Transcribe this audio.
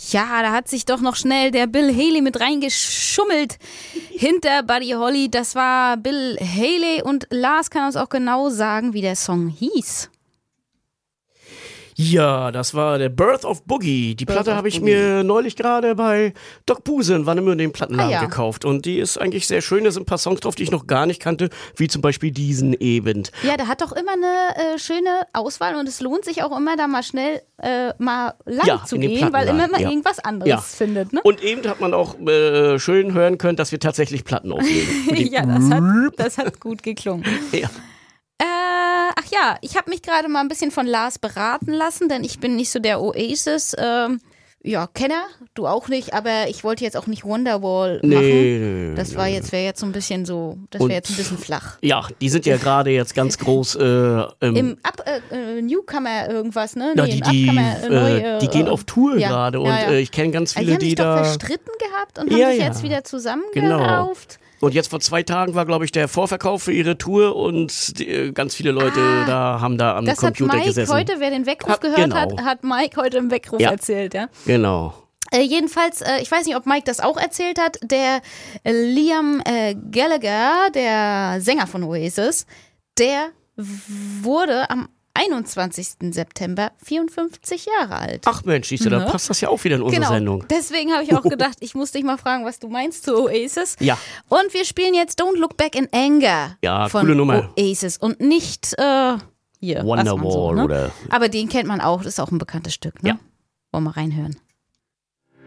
Ja, da hat sich doch noch schnell der Bill Haley mit reingeschummelt hinter Buddy Holly. Das war Bill Haley und Lars kann uns auch genau sagen, wie der Song hieß. Ja, das war der Birth of Boogie. Die Platte habe ich mir neulich gerade bei Doc Buse in Warnemünde den Plattenladen gekauft. Und die ist eigentlich sehr schön. Da sind ein paar Songs drauf, die ich noch gar nicht kannte, wie zum Beispiel diesen eben. Ja, der hat doch immer eine schöne Auswahl und es lohnt sich auch immer, da mal schnell mal lang zu gehen, weil immer mal irgendwas anderes findet. Ne? Und eben hat man auch schön hören können, dass wir tatsächlich Platten aufnehmen. Ja, das hat gut geklungen. Ja. Ach ja, ich habe mich gerade mal ein bisschen von Lars beraten lassen, denn ich bin nicht so der Oasis, Kenner, du auch nicht, aber ich wollte jetzt auch nicht Wonderwall machen. Das wäre jetzt so ein bisschen flach. Ja, die sind ja gerade jetzt ganz groß im Newcomer irgendwas, ne? Nee, die gehen auf Tour gerade und ich kenne ganz viele, die da... doch verstritten gehabt und haben sich jetzt wieder zusammengerauft. Genau. Und jetzt vor 2 Tagen war, glaube ich, der Vorverkauf für ihre Tour und ganz viele Leute haben da am Computer gesessen. Das hat Mike heute, wer den Weckruf gehört hat Mike heute im Weckruf erzählt, ja? Genau. Jedenfalls, ich weiß nicht, ob Mike das auch erzählt hat, der Liam Gallagher, der Sänger von Oasis, der wurde am 21. September 54 Jahre alt. Ach Mensch, siehst du, da passt das ja auch wieder in unsere Sendung. Deswegen habe ich auch gedacht, ich muss dich mal fragen, was du meinst zu Oasis. Ja. Und wir spielen jetzt Don't Look Back in Anger von coole Nummer. Oasis und nicht hier Wonderwall, ne? oder... Aber den kennt man auch, das ist auch ein bekanntes Stück, ne? Ja. Wollen wir mal reinhören.